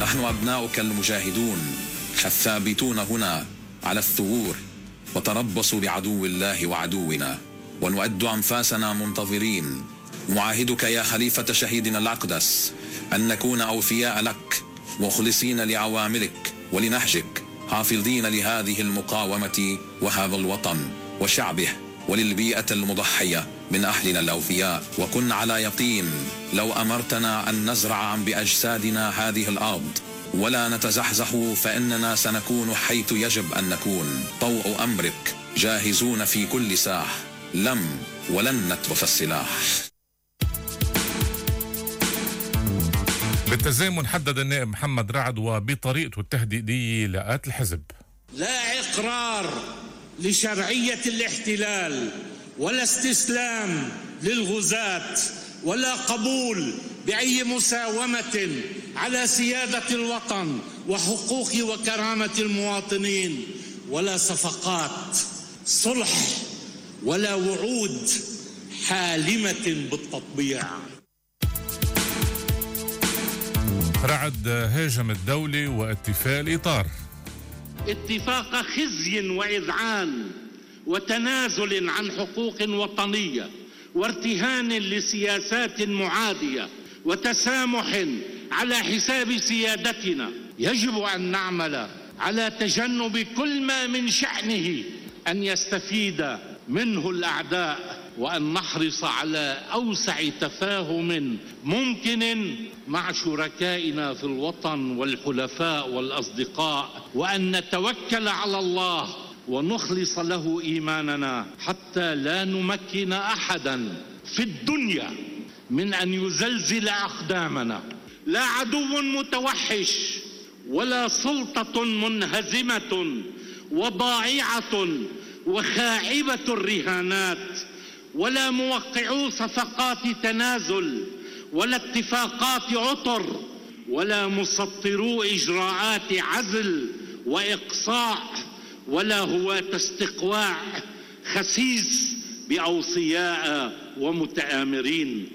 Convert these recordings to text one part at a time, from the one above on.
نحن أبناؤك المجاهدون الثابتون هنا على الثغور، وتربصوا بعدو الله وعدونا، ونؤد أنفاسنا منتظرين، معاهدك يا خليفة شهيدنا الأقدس أن نكون أوفياء لك مخلصين لعواملك ولنهجك، حافظين لهذه المقاومة وهذا الوطن وشعبه وللبيئة المضحية من أهلنا الأوفياء. وكن على يقين لو أمرتنا أن نزرع بأجسادنا هذه الأرض ولا نتزحزح فإننا سنكون حيث يجب أن نكون، طوع أمرك جاهزون في كل ساحة، لم ولن نترك السلاح. بالتزامن حدد النائب محمد رعد وبطريقته التهديدية لآت الحزب: لا إقرار لشرعية الاحتلال ولا استسلام للغزاة ولا قبول بأي مساومة على سيادة الوطن وحقوق وكرامة المواطنين، ولا صفقات صلح ولا وعود حالمة بالتطبيع. رعد هاجم الدولة واتفاق الإطار: اتفاق خزي وإذعان وتنازل عن حقوق وطنية وارتهان لسياسات معادية وتسامح على حساب سيادتنا. يجب أن نعمل على تجنب كل ما من شأنه أن يستفيد منه الأعداء، وأن نحرص على أوسع تفاهم ممكن مع شركائنا في الوطن والحلفاء والأصدقاء، وأن نتوكل على الله ونخلص له إيماننا حتى لا نمكن أحدا في الدنيا من أن يزلزل أقدامنا. لا عدو متوحش ولا سلطة منهزمة وضائعة وخائبة الرهانات ولا موقعو صفقات تنازل ولا اتفاقات عطر ولا مسطرو إجراءات عزل وإقصاء ولا هواة استقواع خسيس بأوصياء ومتآمرين.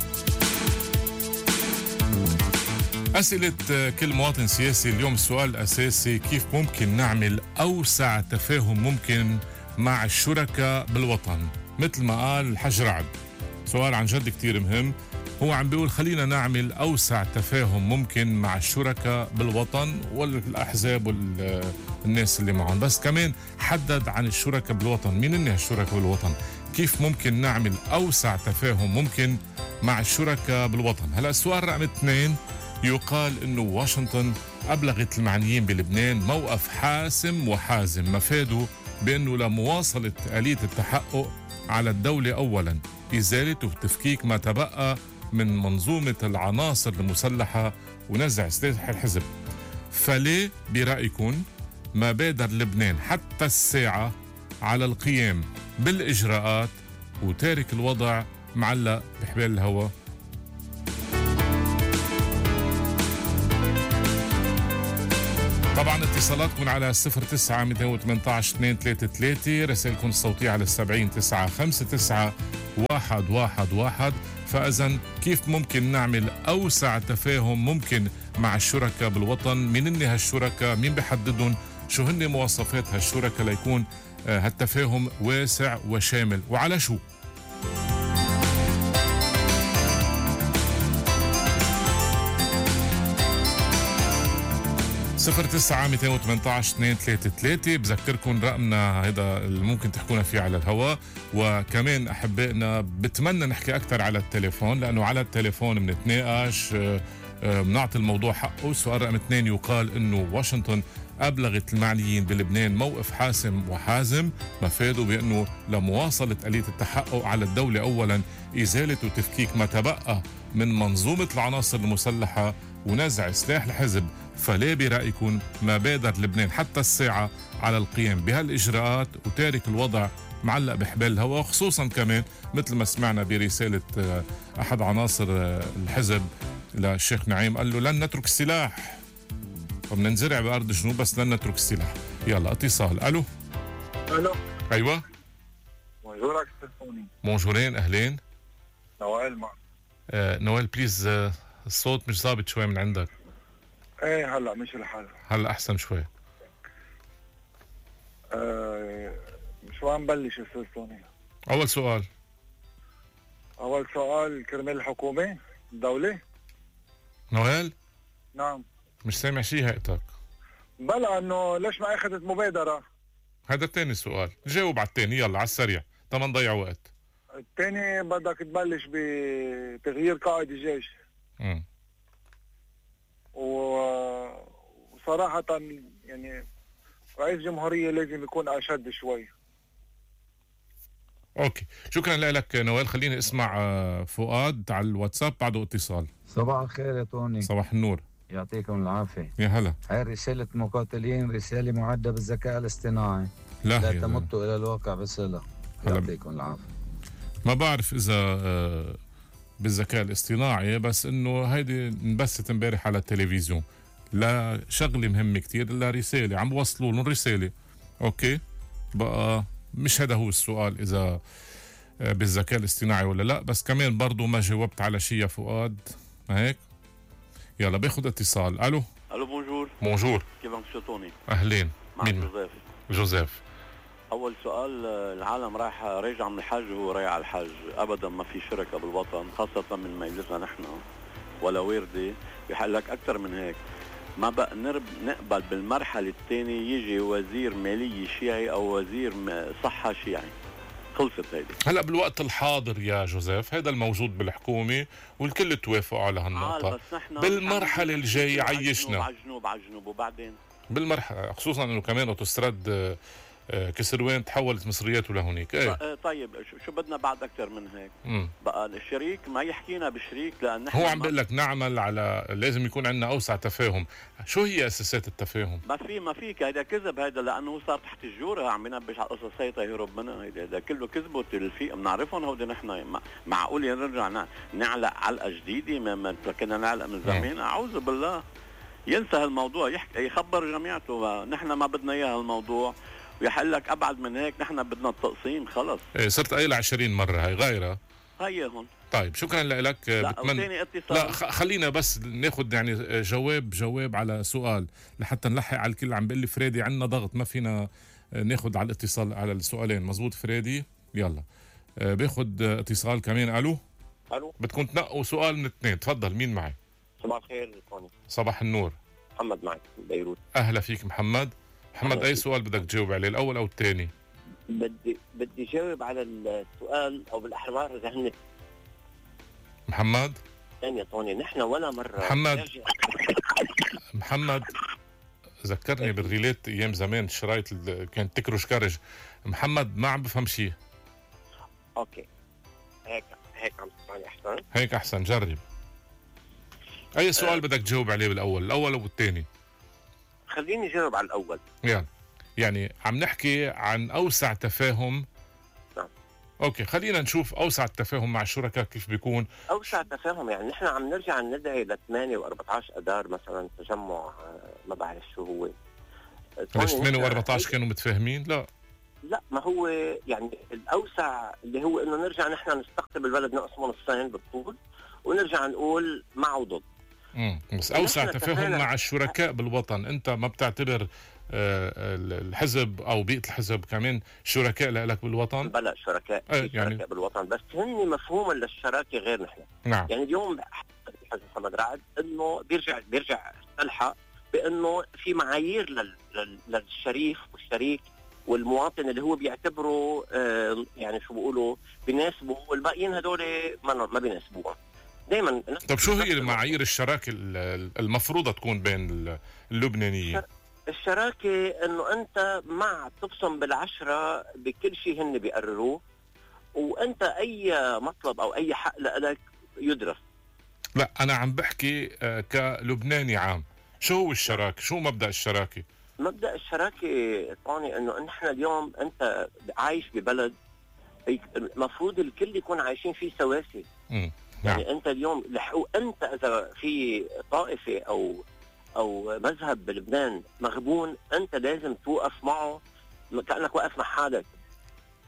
أسئلة كل مواطن سياسي اليوم. السؤال الأساسي: كيف ممكن نعمل أوسع تفاهم ممكن مع الشركاء بالوطن؟ مثل ما قال الحاج رعد، سؤال عن جد كتير مهم. هو عم بيقول خلينا نعمل أوسع تفاهم ممكن مع الشركاء بالوطن والأحزاب والناس اللي معهم، بس كمان حدد عن الشركاء بالوطن. مين هن الشركاء بالوطن؟ كيف ممكن نعمل أوسع تفاهم ممكن مع الشركاء بالوطن؟ هلأ السؤال رقم 2: يقال إنه واشنطن أبلغت المعنيين بلبنان موقف حاسم وحازم، مفاده بأنه لمواصلة آلية التحقق على الدولة أولا، إزالة وتفكيك ما تبقى من منظومة العناصر المسلحة ونزع سلاح الحزب. فليه برأيكم ما بادر لبنان حتى الساعة على القيام بالإجراءات وتارك الوضع معلق بحبال الهواء؟ طبعا اتصالاتكم على 09-218-233، رسائلكم الصوتية على 70-959-111. فإذا كيف ممكن نعمل أوسع تفاهم ممكن مع الشركاء بالوطن؟ مين هن هالشركاء؟ مين بحددهم؟ شو هن مواصفات هالشركاء ليكون هالتفاهم واسع وشامل، وعلى شو؟ صفر 9-218-233. بذكركم رقمنا هذا اللي ممكن تحكونا فيه على الهواء، وكمان أحبائنا بتمنى نحكي أكثر على التليفون، لأنه على التليفون بنتناقش بنعطي الموضوع حقه. السؤال رقم 2: يقال أنه واشنطن أبلغت المعنيين بلبنان موقف حاسم وحازم، مفاده بأنه لمواصلة آلية التحقق على الدولة أولا، إزالة وتفكيك ما تبقى من منظومة العناصر المسلحة ونزع سلاح الحزب. فليه برأيكم ما بادر لبنان حتى الساعة على القيام بهالإجراءات وتارك الوضع معلق بحبال الهواء؟ خصوصا كمان مثل ما سمعنا برسالة أحد عناصر الحزب للشيخ نعيم، قال له لن نترك السلاح، وبدنا نزرع بأرض الجنوب بس لن نترك السلاح. يلا اتصال. ألو. ألو. أيوة. بونجورك تلفوني. بونجورين، أهلين. نوال معك. نوال بليز، الصوت مش ظابط شوي من عندك. ايه هلا مش الحال. هلا احسن شوي. شو عم بلش استاذ توني؟ اول سؤال. اول سؤال كرمال الحكومة الدولة؟ نوال نعم. مش سامع شي هيئتك. بلا انه ليش ما اخذت مبادرة؟ هذا تاني سؤال، جاوب على التاني يلا على السريع، ما نضيع وقت. الثاني بدك تبلش بتغيير قائد الجيش. وصراحة يعني رئيس جمهورية لازم يكون أشد شوي. اوكي، شكرا لك نوال. خليني اسمع فؤاد على الواتساب بعده اتصال. صباح الخير يا توني. صباح النور. يعطيكم العافية. يا هلا. هاي رسالة مقاتلين، رسالة معدة بالذكاء الاصطناعي، لا تمتوا إلى الواقع بصلة. يعطيكم العافية. ما بعرف إذا بالذكاء الاصطناعي، بس إنه هيدي انبثت امبارح على التلفزيون، لا شغلة مهمة كتير، لا رسالة عم وصلوا لهم رسالة. أوكي بقى مش هذا هو السؤال إذا بالذكاء الاصطناعي ولا لا، بس كمان برضو ما جاوبت على شيء يا فؤاد. هيك يلا باخد اتصال. الو بونجور. بونجور. كيف مسيو توني؟ اهلين. مين؟ جوزيف. اول سؤال، العالم راجع من الحج وهو رايح على الحج، ابدا ما في شركه بالوطن، خاصه من ميلتنا نحن ولا وردي. بيحل لك اكثر من هيك، ما بقى نقبل بالمرحله الثانيه يجي وزير ماليه شيعي او وزير صحه شيعي. خلصت هيدي. هلا بالوقت الحاضر يا جوزيف هذا الموجود بالحكومه والكل توافقوا على هالنقطه. بس نحن بالمرحله الجايه عيشنا على جنوب وبعدين بالمرحله، خصوصا انه كمان اوتوستراد كسروان تحولت مصرياته لهونيك. ايه طيب شو بدنا بعد اكثر من هيك؟ بقى الشريك ما يحكينا بشريك، لان هو عم بقول لك نعمل على لازم يكون عندنا اوسع تفاهم. شو هي اساسات التفاهم؟ ما فيك، هيدا كذب، هيدا لانه صار تحت الجوره عم ينبش على قصص هي يهرب منها. هيدا كله كذب وتلفيق، بنعرفهم هودي نحن. معقول نرجع نعلق علقه جديده ما كنا نعلق من زمان؟ اعوذ بالله. ينسى هالموضوع، يخبر جميعته نحن ما بدنا اياه هالموضوع، ويحل لك ابعد من هيك. نحن بدنا التقسيم خلص. ايه صرت قايلها 20 مره، هي غيرها. هي هون. طيب شكرا لك. بتمنى لا خلينا بس ناخذ يعني جواب على سؤال لحتى نلحق على الكل. عم بيقول لي فريدي عندنا ضغط ما فينا ناخذ على الاتصال على السؤالين. مزبوط فريدي؟ يلا باخذ اتصال كمان. الو بدكم تنقوا سؤال من اثنين. تفضل. مين معي؟ صباح الخير توني. صباح النور. محمد معك من بيروت. اهلا فيك محمد. اي سؤال بدك تجاوب عليه، الاول او الثاني؟ بدي جاوب على السؤال، او بالاحرار اذا هن محمد. يا طوني نحن ولا مره محمد ذكرني بالريليت ايام زمان، الشرايط اللي كانت تكرش كرج. محمد ما عم بفهم شيء. اوكي هيك عم تسمعني احسن؟ هيك احسن. جرب. اي سؤال بدك تجاوب عليه بالاول، الاول او الثاني؟ خليني اجاوب على الاول. يعني عم نحكي عن اوسع تفاهم. نعم. اوكي خلينا نشوف اوسع التفاهم مع الشركاء كيف بيكون. اوسع تفاهم يعني نحن عم نرجع ندعي ل 8 و14 اذار مثلا تجمع، ما بعرف شو هو. ليش 8 و14 كانوا متفاهمين؟ لا ما هو يعني الاوسع اللي هو انه نرجع نحن نستقطب البلد نقسمه نصين بالطول ونرجع نقول مع وضد. بس اوسع تفاهم مع الشركاء بالوطن. انت ما بتعتبر الحزب او بيئه الحزب كمان شركاء لك بالوطن؟ بلا شركاء يعني شركاء بالوطن، بس هن مفهوم للشراكه غير نحن. نعم. يعني اليوم الحزب محمد رعد انه بيرجع استلحق بانه في معايير للشريف والشريك والمواطن اللي هو بيعتبره يعني شو بيقولوا بيناسبه، والباقيين هدول ما بيناسبوهم دائما. طب شو هي المعايير الشراكه المفروضه تكون بين اللبنانيين؟ الشراكه انه انت تبصم بالعشره بكل شيء هن بيقرروه، وانت اي مطلب او اي حق لك يدرس. لا انا عم بحكي كلبناني عام. شو هو الشراكه؟ شو مبدأ الشراكه؟ مبدأ الشراكه طاني انه نحن اليوم انت عايش ببلد المفروض الكل يكون عايشين فيه سواسي. يعني انت اليوم الحقوق، انت اذا في طائفه او مذهب بلبنان مغبون، انت لازم توقف معه كانك واقف مع حالك.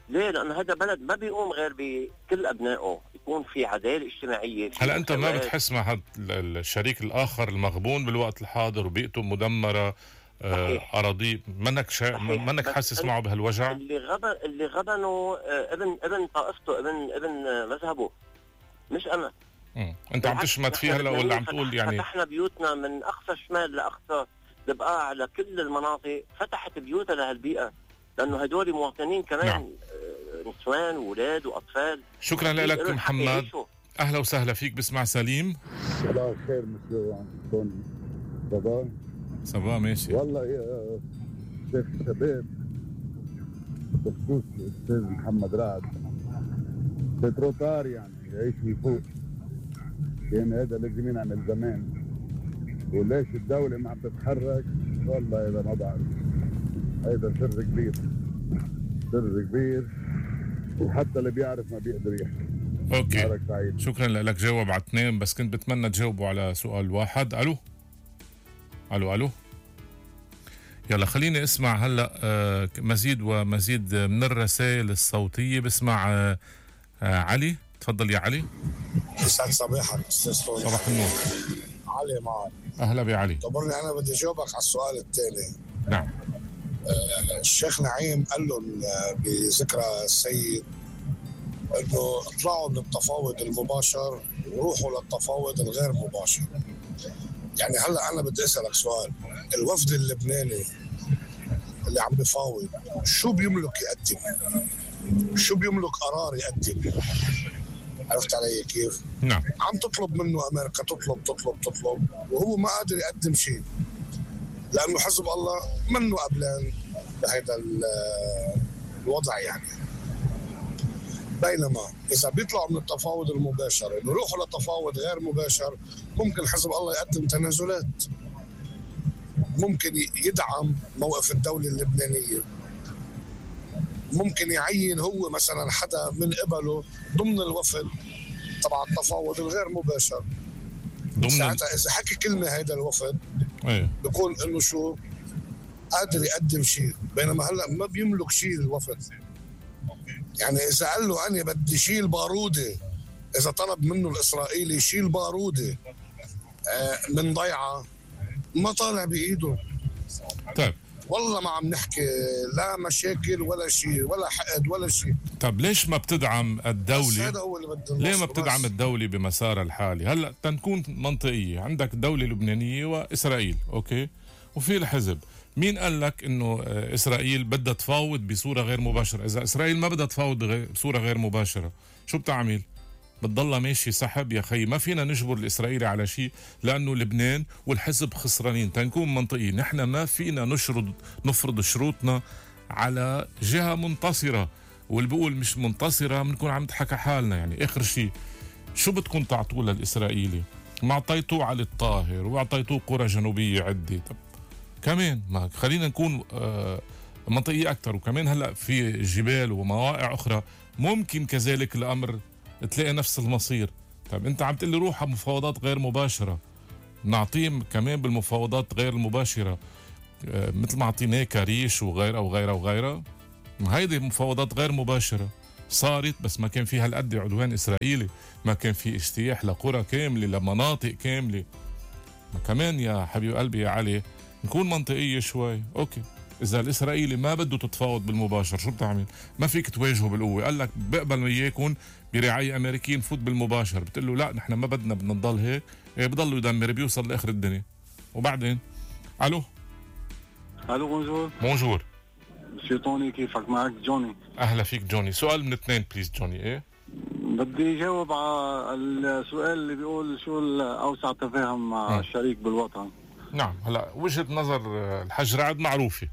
ليه؟ لأن هذا بلد ما بيقوم غير بكل أبنائه يكون في عدالة اجتماعية. هلا أنت ما بتحس مع هذا الشريك الآخر المغبون بالوقت الحاضر وبيئته مدمرة، أراضي، منك حاسس معه بهالوجع؟ اللي غبنوا ابن طائفته، ابن مذهبه، مش أنا. أنت عم تشمت فيها هلا ولا عم تقول يعني؟ فتحنا بيوتنا من أقصى الشمال لأقصى البقاع على كل المناطق، فتحت بيوتها لهالبيئة، لأنه هدول مواطنين كمان. نعم. نسوان وولاد وأطفال. شكرا لك محمد، أهلا وسهلا فيك. بسمع سليم. صباح الخير مسيو أنطوني. صباح ماشي. والله يا شيخ الشباب بخصوص الأستاذ محمد رعد، بتروتار يعني يعيش من فوق، كان هذا لازم ينعمل زمان. وليش الدولة ما عم تتحرك؟ والله إذا ما بعرف، هذا سر كبير، سر كبير، وحتى اللي بيعرف ما بيقدر يحكي. اوكي، شكرا لك. جاوب على 2 بس كنت بتمنى تجاوبوا على سؤال واحد. الو الو الو، يلا خليني اسمع هلا مزيد ومزيد من الرسائل الصوتيه. بسمع علي، تفضل يا علي. يسعد صباحك استاذ طارق. صباح النور. علي معك. اهلا بعلي. طبرني انا بدي اجاوبك على السؤال الثاني. نعم. الشيخ نعيم قال لهم بذكرى السيد انه اطلعوا من التفاوض المباشر وروحوا للتفاوض الغير مباشر. يعني هلا انا بدي اسالك سؤال، الوفد اللبناني اللي عم بفاوض شو بيملك يقدم؟ شو بيملك قرار يقدم؟ عرفت علي كيف؟ نعم. عم تطلب منه امريكا، تطلب وهو ما قادر يقدم شيء، لانه حزب الله منه قبلان بهذا الوضع يعني. بينما اذا بيطلعوا من التفاوض المباشر يروحوا لتفاوض غير مباشر، ممكن حزب الله يقدم تنازلات، ممكن يدعم موقف الدولة اللبنانية، ممكن يعين هو مثلا حدا من قبله ضمن الوفد تبع التفاوض الغير مباشر. ساعتها اذا حكي كلمه هيدا الوفد بيكون انه شو قادر يقدم شيء، بينما هلا ما بيملك شيء الوفد. يعني اذا قال له انا بدي شيل بارودة، اذا طلب منه الاسرائيلي شيل بارودة من ضيعه، ما طالع بايده. طيب والله ما عم نحكي لا مشاكل ولا شيء ولا حقد ولا شيء. طب ليش ما بتدعم الدولة؟ هذا هو اللي بدنا. ليه ما بتدعم الدولة بمسارها الحالي؟ هلا تنكون منطقية، عندك دولة لبنانية وإسرائيل، أوكي، وفي الحزب. مين قال لك إنه إسرائيل بدها تفاوض بصورة غير مباشرة؟ إذا إسرائيل ما بدها تفاوض بصورة غير مباشرة شو بتعمل؟ بتضلها ماشي سحب يا خي. ما فينا نجبر الإسرائيلي على شيء، لأنه لبنان والحزب خسرانين. تنكون منطقيين، نحن ما فينا نفرض شروطنا على جهة منتصرة، واللي بيقول مش منتصرة بنكون عم نضحك حالنا. يعني آخر شيء شو بدكم تعطوه للإسرائيلي؟ ما أعطيتوه علي الطاهر وأعطيتوه قرى جنوبية عدة. طب كمان ما خلينا نكون منطقية أكتر. وكمان هلأ في جبال ومواقع أخرى ممكن كذلك الأمر تلاقي نفس المصير. طيب انت عم تقلي روح مفاوضات غير مباشرة، نعطيه كمان بالمفاوضات غير المباشرة مثل ما اعطيناه كريش وغيرها وغيرها وغيرها. هيدي مفاوضات غير مباشرة صارت، بس ما كان فيها هالقد عدوان إسرائيلي، ما كان في اجتياح لقرى كاملة لمناطق كاملة. ما كمان يا حبيب قلبي يا علي نكون منطقية شوي. اوكي، إذا الإسرائيلي ما بده تتفاوض بالمباشر شو بتعمل؟ ما فيك تواجهه بالقوة. قال لك بقبل وياكم برعاية أمريكية نفوت بالمباشر، بتقول له لا نحن ما بدنا نضل هيك، بضلوا يدمر بيوصل لآخر الدنيا. وبعدين الو بونجور. بونجور مسيو طوني، كيفك؟ معك جوني. أهلا فيك جوني. سؤال من 2 بليز جوني. ايه بدي جاوب على السؤال اللي بيقول شو الأوسع تفاهم مع الشريك بالوطن. نعم. هلا وجهة نظر الحاج رعد معروفة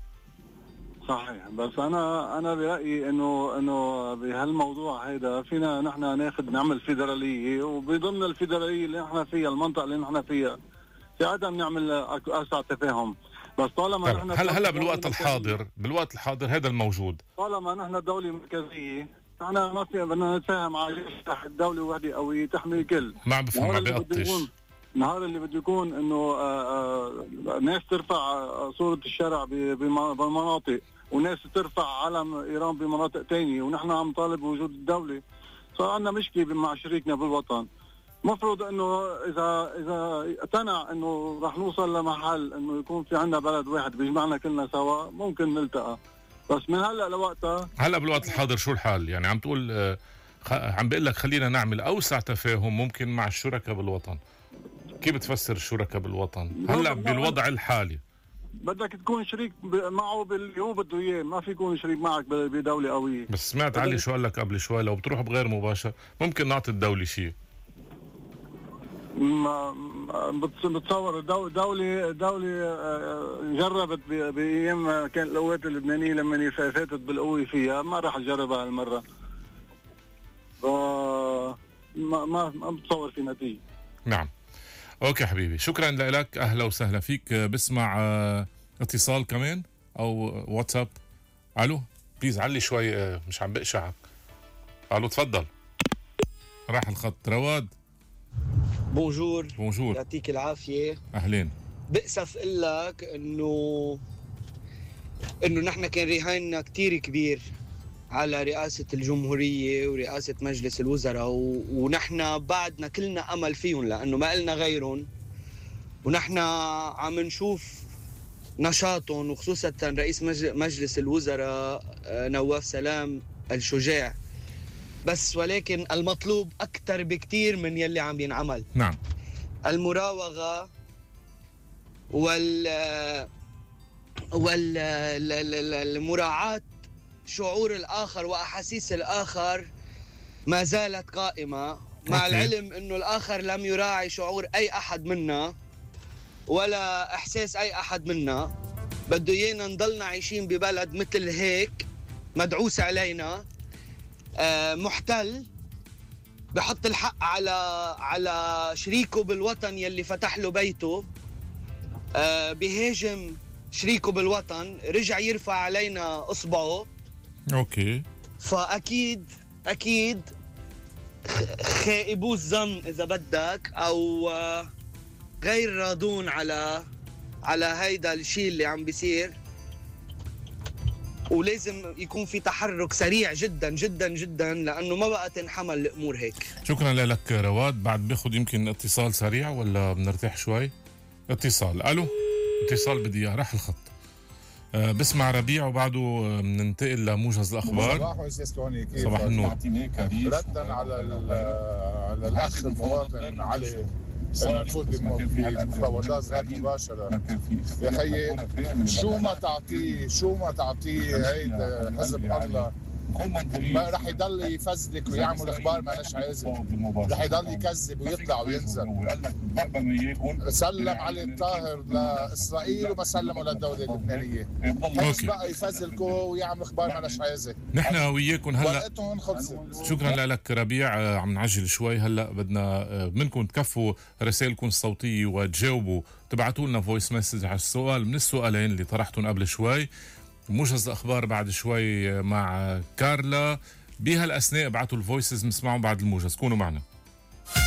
صحيح، بس انا برايي انه بهالموضوع هيدا فينا نحن نعمل فيدراليه، وبضمن الفيدراليه اللي نحن فيها، المنطقه اللي نحن فيها، في عدم نعمل اوسع تفاهم. بس طالما نحن هلا بالوقت الحاضر هذا الموجود، طالما نحن دوله مركزيه، نحن ما في بدنا نتفاهم على تحت دوله وحده قويه تحمي الكل. ما عم بفهم، عم بقطش. النهار اللي بده يكون انه ناس ترفع صورة الشارع بمناطق وناس ترفع علم ايران بمناطق تانية، ونحن عم نطالب بوجود الدولة. صار عندنا مشكلة مع شريكنا بالوطن. مفروض انه اذا اقتنع انه رح نوصل لمحل انه يكون في عندنا بلد واحد بيجمعنا كلنا سوا، ممكن نلتقى. بس من هلا لوقتها، هلا بالوقت الحاضر شو الحال؟ يعني عم تقول عم بقول لك خلينا نعمل اوسع تفاهم ممكن مع الشركاء بالوطن. كيف بتفسر الشركاء بالوطن هلا بالوضع الحالي؟ بدك تكون شريك معه باللي هو بده اياه، ما في يكون شريك معك بدوله قويه. بس سمعت علي شو قال لك قبل شوي، لو بتروح بغير مباشر ممكن نعطي الدوله شيء. ما بتصور دولة جربت بايام كان القوات اللبنانيه لما فاتت بالقوه فيها، ما راح تجربها هالمره. ما بتصور في نتيجه. نعم. اوكي حبيبي، شكرا لك، اهلا وسهلا فيك. بسمع اتصال كمان او واتساب. الو بليز علي شوي، مش عم بقشعك. الو تفضل. راح الخط. رواد بونجور. بونجور، يعطيك العافيه. اهلين. بأسف اقول لك انه نحن كان رهاننا كتير كبير على رئاسة الجمهورية ورئاسة مجلس الوزراء، ونحن بعدنا كلنا أمل فيهم لأنه ما قلنا غيرهم، ونحن عم نشوف نشاطهم، وخصوصا رئيس مجلس الوزراء نواف سلام الشجاع. بس ولكن المطلوب أكثر بكتير من يلي عم ينعمل. نعم. المراوغة والمراعاة شعور الآخر وأحاسيس الآخر ما زالت قائمة، مع العلم أنه الآخر لم يراعي شعور أي أحد منا ولا إحساس أي أحد منا. بده إيانا نضلنا عايشين ببلد مثل هيك مدعوس علينا، محتل بحط الحق على شريكه بالوطن يلي فتح له بيته، بيهاجم شريكه بالوطن، رجع يرفع علينا إصبعه. اوكي. فاكيد خائبو الظن اذا بدك، او غير راضون على هيدا الشيء اللي عم بيصير، ولازم يكون في تحرك سريع جدا جدا جدا لانه ما بقى تنحمل الامور هيك. شكرا لك رواد. بعد باخذ يمكن اتصال سريع ولا بنرتاح شوي؟ اتصال. الو اتصال بدي اياه، راح الخط. بسمع ربيع وبعده بننتقل لموجز الاخبار. صباح النور. ردا على الاخ المواطن علي المفروض في مفاوضات غير مباشره. يا خيي شو ما تعطيه هيدا حزب الله ما رح يضل يفزلك ويعمل اخبار ما لهاش عايزه، رح يضل يكذب ويطلع وينزل. سلم علي الطاهر لاسرائيل وما سلموا للدوله اللبنانيه. بس بقى يفزلكوا ويعمل اخبار ما لهاش عايزه. نحن وياكم هلا وقتهم خلصت. شكرا لك ربيع. عم نعجل شوي، هلا بدنا منكم تكفوا رسائلكم الصوتيه وتجاوبوا، تبعتوا لنا فويس مسج على السؤال من السؤالين اللي طرحتهم قبل شوي. موجز الأخبار بعد شوي مع كارلا. بهالأثناء ابعتوا الفويسز نسمعهم بعد الموجز. كونوا معنا.